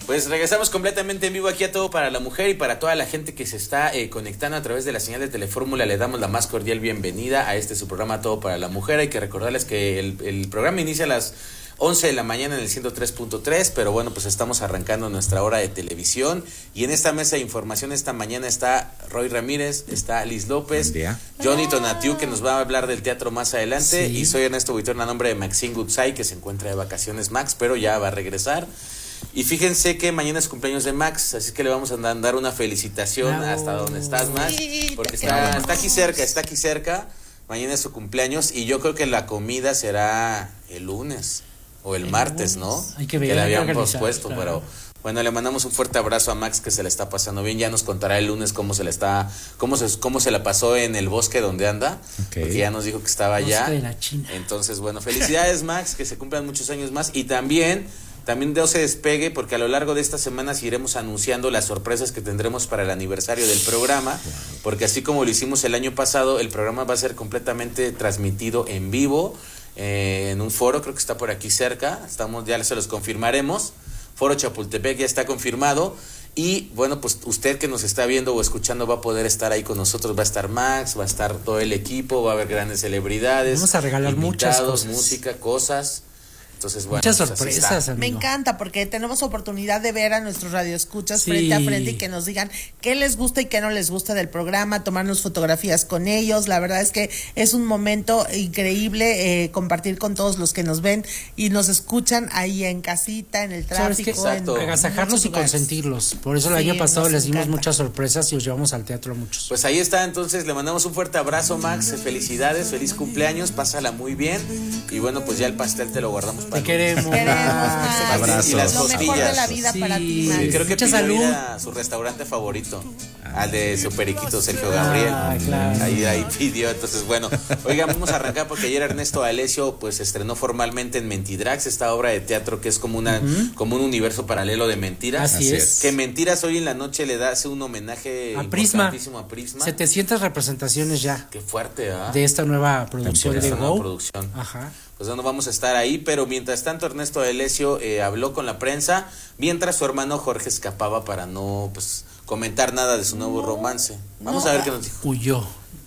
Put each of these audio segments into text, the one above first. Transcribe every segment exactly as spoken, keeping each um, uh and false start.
Pues regresamos completamente en vivo aquí a Todo para la Mujer y para toda la gente que se está eh, conectando a través de la señal de Telefórmula. Le damos la más cordial bienvenida a este su programa Todo para la Mujer. Hay que recordarles que el, el programa inicia a las once de la mañana en el ciento tres punto tres, pero bueno, pues estamos arrancando nuestra hora de televisión y en esta mesa de información esta mañana está Roy Ramírez, está Liz López, Johnny Tonatiu, que nos va a hablar del teatro más adelante, sí. Y soy Ernesto Buitrón a nombre de Maxine Goodside, que se encuentra de vacaciones Max, pero ya va a regresar. Y fíjense que mañana es cumpleaños de Max, así que le vamos a dar una felicitación no. hasta donde estás, Max, porque está, está aquí cerca, está aquí cerca, mañana es su cumpleaños y yo creo que la comida será el lunes o el, el martes, lunes. ¿No? Hay que ver, que la habían pospuesto, claro. Pero bueno, le mandamos un fuerte abrazo a Max, que se le está pasando bien, ya nos contará el lunes cómo se le está, cómo se, cómo se la pasó en el bosque donde anda, okay. Porque ya nos dijo que estaba allá, de la China. Entonces bueno, felicidades Max, que se cumplan muchos años más y también... También no se despegue porque a lo largo de estas semanas iremos anunciando las sorpresas que tendremos para el aniversario del programa, porque así como lo hicimos el año pasado, el programa va a ser completamente transmitido en vivo, eh, en un foro, creo que está por aquí cerca, estamos ya se los confirmaremos, Foro Chapultepec ya está confirmado, y bueno, pues usted que nos está viendo o escuchando va a poder estar ahí con nosotros, va a estar Max, va a estar todo el equipo, va a haber grandes celebridades, vamos a regalar muchas cosas, música, cosas. Entonces, bueno, muchas pues sorpresas, amigo. Me encanta porque tenemos oportunidad de ver a nuestros radioescuchas sí. frente a frente y que nos digan qué les gusta y qué no les gusta del programa, tomarnos fotografías con ellos. La verdad es que es un momento increíble eh, compartir con todos los que nos ven y nos escuchan ahí en casita, en el tráfico. En agasajarlos y consentirlos. Por eso el sí, año pasado les dimos encanta. muchas sorpresas y os llevamos al teatro a muchos. Pues ahí está, entonces le mandamos un fuerte abrazo, Max. Felicidades, feliz cumpleaños, pásala muy bien. Y bueno, pues ya el pastel te lo guardamos. Te queremos, queremos más. Abrazos. Y las lo mejor de la vida sí. para ti, Max. Sí, creo que mucha pidió salud. Ir a su restaurante favorito, al de su periquito Sergio Gabriel. Ah, claro. Ahí, ahí pidió, entonces bueno, oigan, vamos a arrancar porque ayer Ernesto Alessio pues estrenó formalmente en Mentidrax, esta obra de teatro que es como una uh-huh. como un universo paralelo de mentiras. Así es. Que Mentiras hoy en la noche le da hace un homenaje a Prisma. a Prisma. setecientas representaciones ya. Qué fuerte, ¿ah? ¿eh? De esta nueva producción de Go. Producción. Ajá. Pues no vamos a estar ahí, pero mientras tanto Ernesto Alessio eh, habló con la prensa, mientras su hermano Jorge escapaba para no pues comentar nada de su nuevo no, romance. Vamos no, a ver qué nos dijo. Huyó.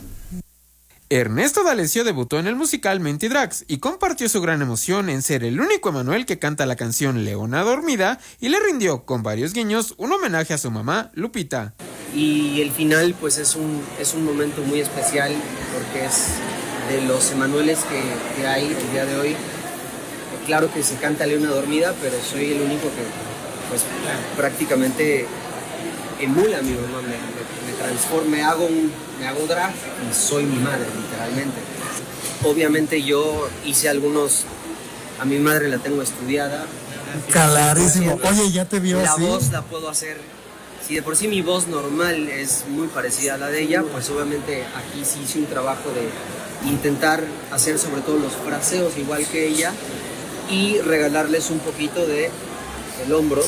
Ernesto D'Alessio debutó en el musical Mentidrax y compartió su gran emoción en ser el único Emanuel que canta la canción Leona Dormida y le rindió, con varios guiños, un homenaje a su mamá, Lupita. Y el final pues es un, es un momento muy especial porque es de los Emanueles que, que hay el día de hoy. Claro que se canta Leona Dormida, pero soy el único que pues prácticamente emula a mi mamá, me, me, me transformo, me hago, un, me hago drag y soy mi madre, literalmente. Obviamente yo hice algunos, a mi madre la tengo estudiada. Clarísimo, oye, ya te vio La así. voz la puedo hacer, si de por sí mi voz normal es muy parecida a la de ella, pues obviamente aquí sí hice un trabajo de intentar hacer sobre todo los fraseos igual que ella y regalarles un poquito de el hombro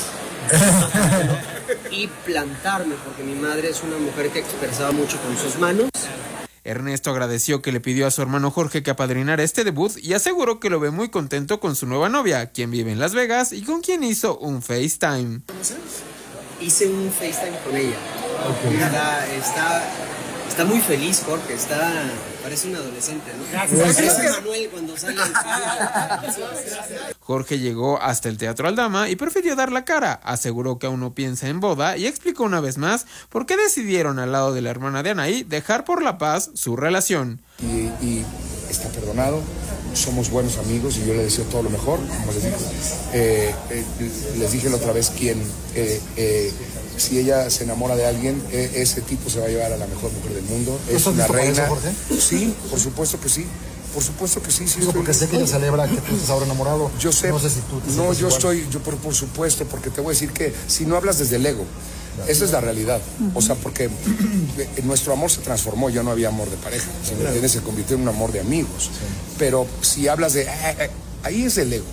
y plantarme, porque mi madre es una mujer que expresaba mucho con sus manos. Ernesto agradeció que le pidió a su hermano Jorge que apadrinara este debut y aseguró que lo ve muy contento con su nueva novia, quien vive en Las Vegas y con quien hizo un FaceTime. Hice un FaceTime con ella. Okay. Está, está, está muy feliz Jorge, está, parece un adolescente, ¿no? Parece Manuel cuando sale del Jorge llegó hasta el Teatro Aldama y prefirió dar la cara, aseguró que aún no piensa en boda y explicó una vez más por qué decidieron al lado de la hermana de Anaí dejar por la paz su relación. Y, y está perdonado, somos buenos amigos y yo le deseo todo lo mejor, como les dije. Eh, eh, les dije la otra vez quién, eh, eh, si ella se enamora de alguien, eh, ese tipo se va a llevar a la mejor mujer del mundo. Es una reina. Eso, Jorge? Sí, por supuesto que sí. Por supuesto que sí, sí. Digo, porque sé que ella celebra que tú estás ahora enamorado. Yo sé. No sé si tú te No, yo igual. estoy, yo por, por supuesto, porque te voy a decir que si no hablas desde el ego, claro. Esa es la realidad. O sea, porque nuestro amor se transformó, ya no había amor de pareja, ¿sí? Claro. Se convirtió en un amor de amigos. Sí. Pero si hablas de, eh, eh, ahí es el ego.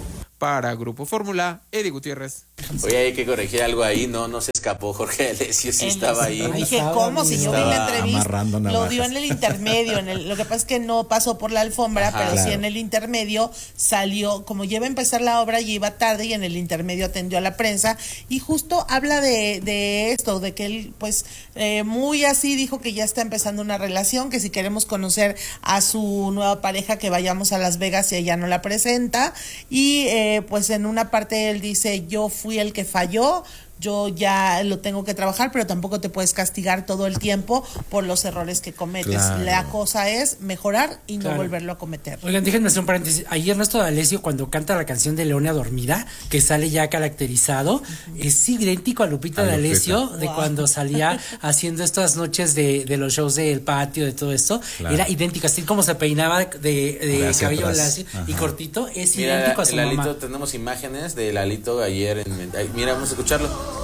Para Grupo Fórmula, Eddie Gutiérrez. Oye, hay que corregir algo ahí, no, no se escapó Jorge D'Alessio, sí estaba ahí. Dije, ¿cómo? Si yo vi la entrevista, lo dio en el intermedio, en el, lo que pasa es que no pasó por la alfombra, Ajá, pero claro. sí en el intermedio salió, como ya iba a empezar la obra, ya iba tarde y en el intermedio atendió a la prensa y justo habla de, de esto, de que él pues eh, muy así dijo que ya está empezando una relación, que si queremos conocer a su nueva pareja que vayamos a Las Vegas y ella no la presenta y eh, pues en una parte él dice, yo fui el que falló, yo ya lo tengo que trabajar, pero tampoco te puedes castigar todo el tiempo por los errores que cometes. Claro. La cosa es mejorar y no claro. volverlo a cometer. Oigan, déjenme hacer un paréntesis. Ahí Ernesto D'Alessio, cuando canta la canción de Leona Dormida, que sale ya caracterizado, uh-huh. es idéntico a Lupita a D'Alessio, Lupita. de wow. cuando salía haciendo estas noches de, de los shows del patio, de todo esto. Claro. Era idéntico, así como se peinaba de, de cabello lacio y cortito, es mira, idéntico a su Lalito, mamá. Tenemos imágenes de Lalito ayer. En, mira, vamos a escucharlo.